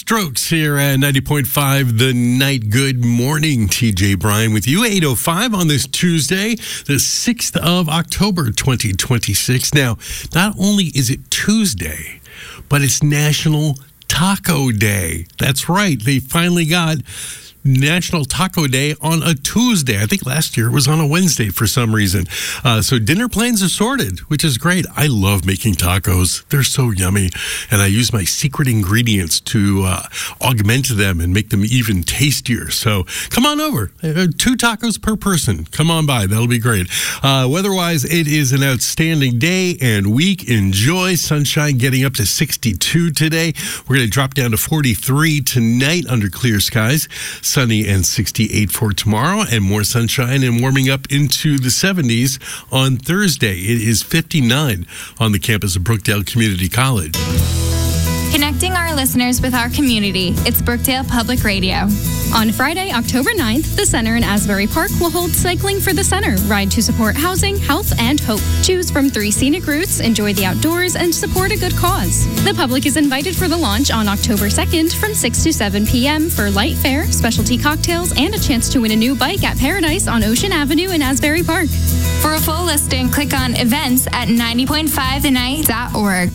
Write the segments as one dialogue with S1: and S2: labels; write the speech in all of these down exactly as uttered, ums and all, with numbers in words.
S1: Strokes here at ninety point five The Night. Good morning, T J Bryan with you. eight oh five on this Tuesday, the sixth of October, twenty twenty-six. Now, not only is it Tuesday, but it's National Taco Day. That's right. They finally got National Taco Day on a Tuesday. I think last year it was on a Wednesday for some reason. Uh, so dinner plans are sorted, which is great. I love making tacos. They're so yummy. And I use my secret ingredients to uh, augment them and make them even tastier. So come on over. Uh, two tacos per person. Come on by. That'll be great. Uh, weather-wise, it is an outstanding day and week. Enjoy. Sunshine getting up to sixty-two today. We're going to drop down to forty-three tonight under clear skies. Sunny and sixty-eight for tomorrow, and more sunshine and warming up into the seventies on Thursday. It is fifty-nine on the campus of Brookdale Community College.
S2: Connecting our listeners with our community, it's Brookdale Public Radio.
S3: On Friday, October ninth, the Center in Asbury Park will hold Cycling for the Center. Ride to support housing, health, and hope. Choose from three scenic routes, enjoy the outdoors, and support a good cause. The public is invited for the launch on October second from six to seven p.m. for light fare, specialty cocktails, and a chance to win a new bike at Paradise on Ocean Avenue in Asbury Park.
S2: For a full listing, click on events at ninety point five the night dot org.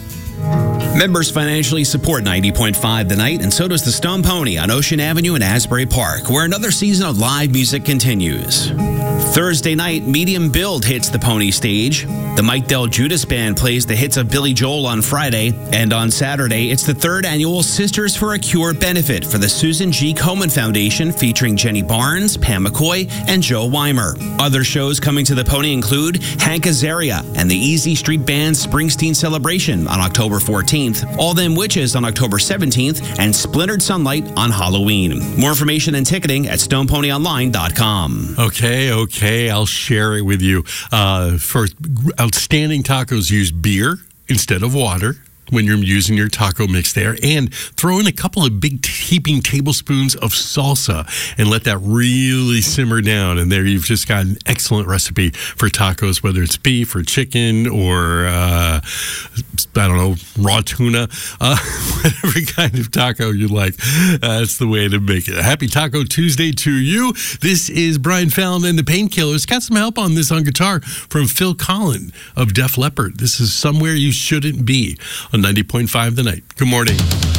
S4: Members financially support ninety point five The Night, and so does the Stone Pony on Ocean Avenue in Asbury Park, where another season of live music continues. Thursday night, Medium Build hits the Pony stage. The Mike Del Judas Band plays the hits of Billy Joel on Friday. And on Saturday, it's the third annual Sisters for a Cure benefit for the Susan G. Komen Foundation, featuring Jenny Barnes, Pam McCoy, and Joe Weimer. Other shows coming to the Pony include Hank Azaria and the Easy Street Band's Springsteen Celebration on October fourteenth, All Them Witches on October seventeenth, and Splintered Sunlight on Halloween. More information and ticketing at stone pony online dot com.
S1: Okay, okay, I'll share it with you. Uh, for outstanding tacos, use beer instead of water when you're using your taco mix there, and throw in a couple of big heaping tablespoons of salsa and let that really simmer down. And there you've just got an excellent recipe for tacos, whether it's beef or chicken or, uh, I don't know, raw tuna, uh, whatever kind of taco you like. Uh, that's the way to make it. A happy Taco Tuesday to you. This is Brian Fallon and the Painkillers. Got some help on this on guitar from Phil Collen of Def Leppard. This is Somewhere You Shouldn't Be on ninety point five The Night. Good morning.